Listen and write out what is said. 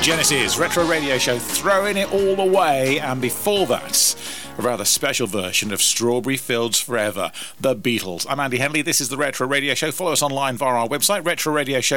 Genesis Retro Radio Show, throwing it all away, and before that, a rather special version of Strawberry Fields Forever, The Beatles. I'm Andy Henley, this is the Retro Radio Show. Follow us online via our website, retroradioshow.com.